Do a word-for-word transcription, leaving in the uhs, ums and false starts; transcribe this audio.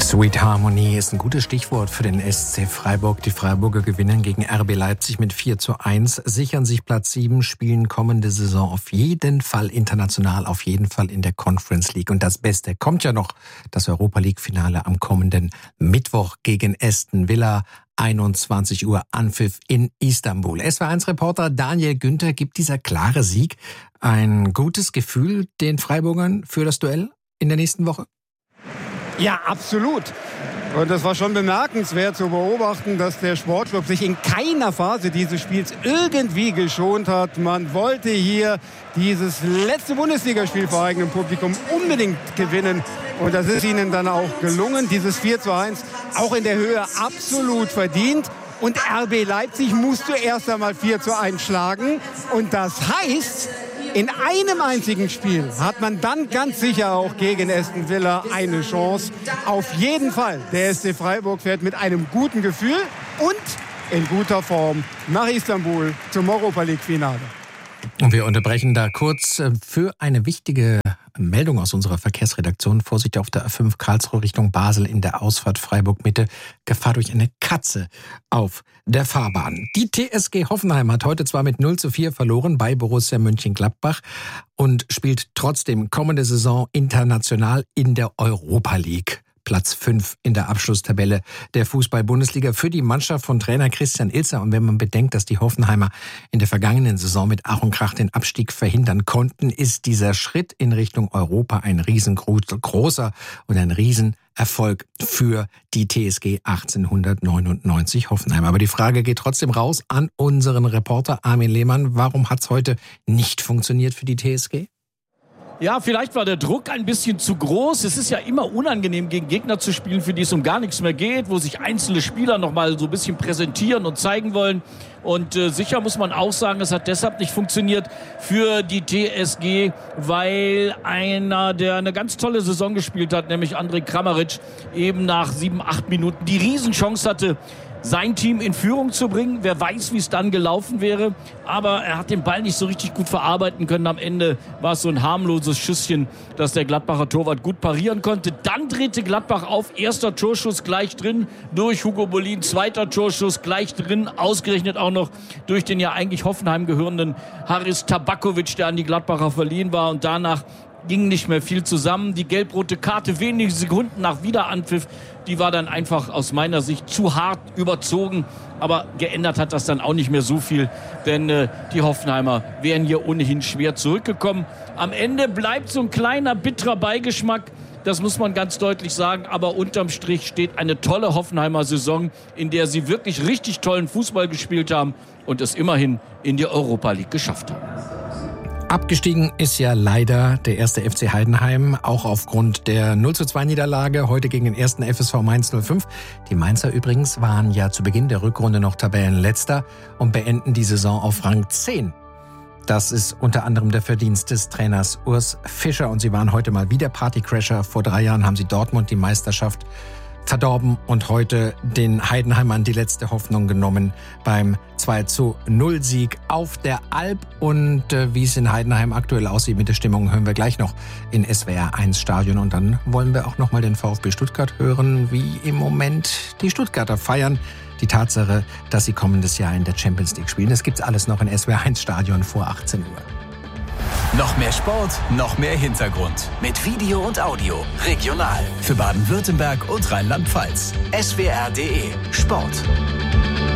Sweet Harmony ist ein gutes Stichwort für den S C Freiburg. Die Freiburger gewinnen gegen R B Leipzig mit vier zu eins, sichern sich Platz sieben, spielen kommende Saison auf jeden Fall international, auf jeden Fall in der Conference League. Und das Beste kommt ja noch, das Europa League-Finale am kommenden Mittwoch gegen Aston Villa. einundzwanzig Uhr Anpfiff in Istanbul. S W R eins Reporter Daniel Günther, gibt dieser klare Sieg ein gutes Gefühl den Freiburgern für das Duell in der nächsten Woche? Ja, absolut. Und das war schon bemerkenswert zu beobachten, dass der Sportclub sich in keiner Phase dieses Spiels irgendwie geschont hat. Man wollte hier dieses letzte Bundesligaspiel vor eigenem Publikum unbedingt gewinnen. Und das ist ihnen dann auch gelungen. Dieses vier zu eins auch in der Höhe absolut verdient. Und R B Leipzig musste erst einmal vier zu eins schlagen. Und das heißt, in einem einzigen Spiel hat man dann ganz sicher auch gegen Aston Villa eine Chance. Auf jeden Fall, der S C Freiburg fährt mit einem guten Gefühl und in guter Form nach Istanbul zum Europa League-Finale. Und wir unterbrechen da kurz für eine wichtige Meldung aus unserer Verkehrsredaktion. Vorsicht auf der A fünf Karlsruhe Richtung Basel in der Ausfahrt Freiburg-Mitte. Gefahr durch eine Katze auf der Fahrbahn. Die T S G Hoffenheim hat heute zwar mit null zu vier verloren bei Borussia Mönchengladbach und spielt trotzdem kommende Saison international in der Europa League. Platz fünf in der Abschlusstabelle der Fußball-Bundesliga für die Mannschaft von Trainer Christian Ilzer. Und wenn man bedenkt, dass die Hoffenheimer in der vergangenen Saison mit Ach und Krach den Abstieg verhindern konnten, ist dieser Schritt in Richtung Europa ein riesengroßer und ein Riesenerfolg für die T S G achtzehnhundertneunundneunzig Hoffenheim. Aber die Frage geht trotzdem raus an unseren Reporter Armin Lehmann. Warum hat es heute nicht funktioniert für die T S G? Ja, vielleicht war der Druck ein bisschen zu groß. Es ist ja immer unangenehm, gegen Gegner zu spielen, für die es um gar nichts mehr geht, wo sich einzelne Spieler noch mal so ein bisschen präsentieren und zeigen wollen. Und äh, sicher muss man auch sagen, es hat deshalb nicht funktioniert für die T S G, weil einer, der eine ganz tolle Saison gespielt hat, nämlich Andrej Kramaric, eben nach sieben, acht Minuten die Riesenchance hatte, sein Team in Führung zu bringen. Wer weiß, wie es dann gelaufen wäre. Aber er hat den Ball nicht so richtig gut verarbeiten können. Am Ende war es so ein harmloses Schüsschen, das der Gladbacher Torwart gut parieren konnte. Dann drehte Gladbach auf. Erster Torschuss gleich drin durch Hugo Bolin. Zweiter Torschuss gleich drin. Ausgerechnet auch noch durch den ja eigentlich Hoffenheim gehörenden Haris Tabakovic, der an die Gladbacher verliehen war. Und danach ging nicht mehr viel zusammen. Die gelb-rote Karte wenige Sekunden nach Wiederanpfiff, die war dann einfach aus meiner Sicht zu hart überzogen. Aber geändert hat das dann auch nicht mehr so viel, denn äh, die Hoffenheimer wären hier ohnehin schwer zurückgekommen. Am Ende bleibt so ein kleiner bitterer Beigeschmack, das muss man ganz deutlich sagen. Aber unterm Strich steht eine tolle Hoffenheimer Saison, in der sie wirklich richtig tollen Fußball gespielt haben und es immerhin in die Europa League geschafft haben. Abgestiegen ist ja leider der erste F C Heidenheim, auch aufgrund der null zu zwei Niederlage heute gegen den ersten F S V Mainz null fünf. Die Mainzer übrigens waren ja zu Beginn der Rückrunde noch Tabellenletzter und beenden die Saison auf Rang zehn. Das ist unter anderem der Verdienst des Trainers Urs Fischer und sie waren heute mal wieder Partycrasher. Vor drei Jahren haben sie Dortmund die Meisterschaft verdorben und heute den Heidenheimern die letzte Hoffnung genommen beim zwei zu null Sieg auf der Alp. Und äh, wie es in Heidenheim aktuell aussieht mit der Stimmung, hören wir gleich noch in S W R eins Stadion. Und dann wollen wir auch noch mal den VfB Stuttgart hören, wie im Moment die Stuttgarter feiern. Die Tatsache, dass sie kommendes Jahr in der Champions League spielen. Das gibt's alles noch in S W R eins Stadion vor achtzehn Uhr. Noch mehr Sport, noch mehr Hintergrund. Mit Video und Audio. Regional. Für Baden-Württemberg und Rheinland-Pfalz. S W R punkt de Sport.